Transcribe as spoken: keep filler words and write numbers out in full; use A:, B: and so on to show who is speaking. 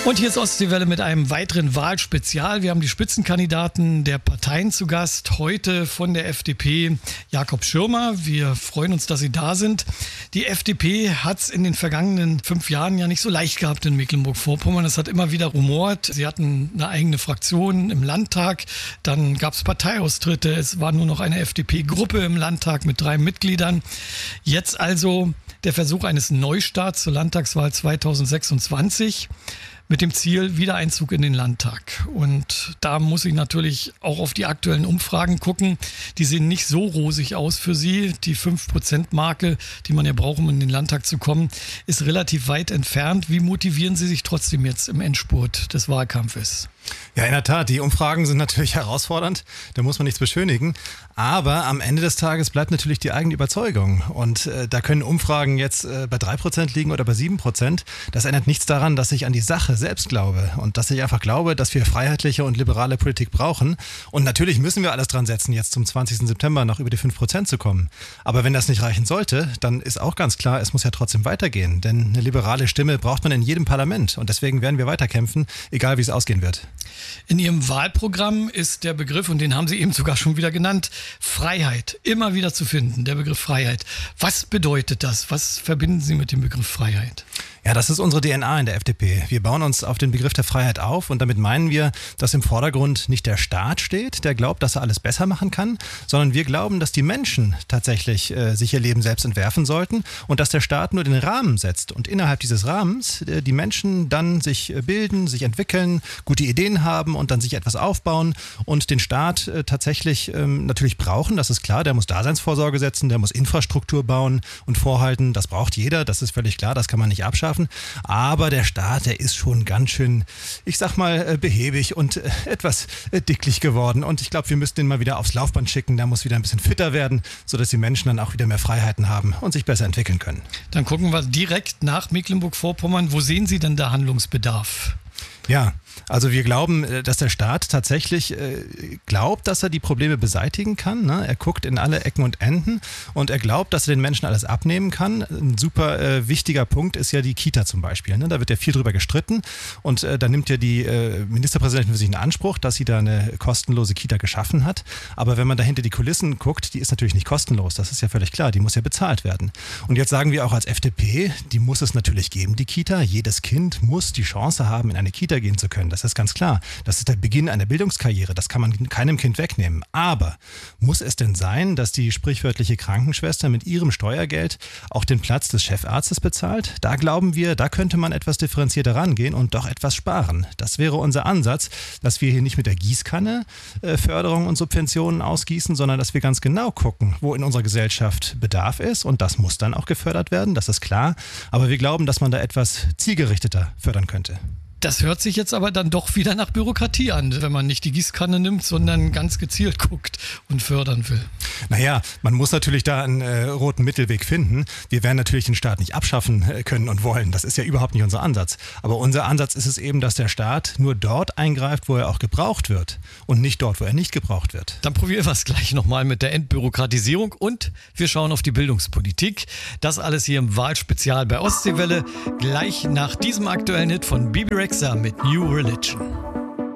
A: Und hier ist Ostseewelle mit einem weiteren Wahlspezial. Wir haben die Spitzenkandidaten der Parteien zu Gast. Heute von der F D P Jakob Schirmer. Wir freuen uns, dass Sie da sind. Die F D P hat es in den vergangenen fünf Jahren ja nicht so leicht gehabt in Mecklenburg-Vorpommern. Es hat immer wieder rumort. Sie hatten eine eigene Fraktion im Landtag. Dann gab es Parteiaustritte. Es war nur noch eine F D P-Gruppe im Landtag mit drei Mitgliedern. Jetzt also der Versuch eines Neustarts zur Landtagswahl zweitausendsechsundzwanzig. Mit dem Ziel Wiedereinzug in den Landtag. Und da muss ich natürlich auch auf die aktuellen Umfragen gucken. Die sehen nicht so rosig aus für Sie. Die fünf Prozent Marke, die man ja braucht, um in den Landtag zu kommen, ist relativ weit entfernt. Wie motivieren Sie sich trotzdem jetzt im Endspurt des Wahlkampfes?
B: Ja, in der Tat, die Umfragen sind natürlich herausfordernd, da muss man nichts beschönigen, aber am Ende des Tages bleibt natürlich die eigene Überzeugung und äh, da können Umfragen jetzt äh, bei drei Prozent liegen oder bei sieben Prozent. Das ändert nichts daran, dass ich an die Sache selbst glaube und dass ich einfach glaube, dass wir freiheitliche und liberale Politik brauchen und natürlich müssen wir alles dran setzen, jetzt zum zwanzigsten September noch über die fünf Prozent zu kommen. Aber wenn das nicht reichen sollte, dann ist auch ganz klar, es muss ja trotzdem weitergehen, denn eine liberale Stimme braucht man in jedem Parlament und deswegen werden wir weiterkämpfen, egal wie es ausgehen wird.
A: In Ihrem Wahlprogramm ist der Begriff, und den haben Sie eben sogar schon wieder genannt, Freiheit, immer wieder zu finden, der Begriff Freiheit. Was bedeutet das? Was verbinden Sie mit dem Begriff Freiheit?
B: Ja, das ist unsere D N A in der F D P. Wir bauen uns auf den Begriff der Freiheit auf und damit meinen wir, dass im Vordergrund nicht der Staat steht, der glaubt, dass er alles besser machen kann, sondern wir glauben, dass die Menschen tatsächlich äh, sich ihr Leben selbst entwerfen sollten und dass der Staat nur den Rahmen setzt und innerhalb dieses Rahmens äh, die Menschen dann sich äh, bilden, sich entwickeln, gute Ideen haben und dann sich etwas aufbauen und den Staat äh, tatsächlich ähm, natürlich brauchen, das ist klar, der muss Daseinsvorsorge setzen, der muss Infrastruktur bauen und vorhalten, das braucht jeder, das ist völlig klar, das kann man nicht abschaffen. Aber der Staat, der ist schon ganz schön, ich sag mal, behäbig und etwas dicklich geworden. Und ich glaube, wir müssen den mal wieder aufs Laufband schicken. Der muss wieder ein bisschen fitter werden, sodass die Menschen dann auch wieder mehr Freiheiten haben und sich besser entwickeln können.
A: Dann gucken wir direkt nach Mecklenburg-Vorpommern. Wo sehen Sie denn da Handlungsbedarf?
B: Ja, also wir glauben, dass der Staat tatsächlich äh, glaubt, dass er die Probleme beseitigen kann. Ne? Er guckt in alle Ecken und Enden und er glaubt, dass er den Menschen alles abnehmen kann. Ein super äh, wichtiger Punkt ist ja die Kita zum Beispiel. Ne? Da wird ja viel drüber gestritten und äh, da nimmt ja die äh, Ministerpräsidentin für sich in Anspruch, dass sie da eine kostenlose Kita geschaffen hat. Aber wenn man da hinter die Kulissen guckt, die ist natürlich nicht kostenlos. Das ist ja völlig klar, die muss ja bezahlt werden. Und jetzt sagen wir auch als F D P, die muss es natürlich geben, die Kita. Jedes Kind muss die Chance haben, in eine Kita gehen zu können. Das ist ganz klar. Das ist der Beginn einer Bildungskarriere. Das kann man keinem Kind wegnehmen. Aber muss es denn sein, dass die sprichwörtliche Krankenschwester mit ihrem Steuergeld auch den Platz des Chefarztes bezahlt? Da glauben wir, da könnte man etwas differenzierter rangehen und doch etwas sparen. Das wäre unser Ansatz, dass wir hier nicht mit der Gießkanne äh, Förderung und Subventionen ausgießen, sondern dass wir ganz genau gucken, wo in unserer Gesellschaft Bedarf ist. Und das muss dann auch gefördert werden, das ist klar. Aber wir glauben, dass man da etwas zielgerichteter fördern könnte.
A: Das hört sich jetzt aber dann doch wieder nach Bürokratie an, wenn man nicht die Gießkanne nimmt, sondern ganz gezielt guckt und fördern will.
B: Naja, man muss natürlich da einen äh, roten Mittelweg finden. Wir werden natürlich den Staat nicht abschaffen äh, können und wollen. Das ist ja überhaupt nicht unser Ansatz. Aber unser Ansatz ist es eben, dass der Staat nur dort eingreift, wo er auch gebraucht wird und nicht dort, wo er nicht gebraucht wird.
A: Dann probieren wir es gleich nochmal mit der Entbürokratisierung und wir schauen auf die Bildungspolitik. Das alles hier im Wahlspezial bei Ostseewelle. Gleich nach diesem aktuellen Hit von Bibi Rexha mit New Religion.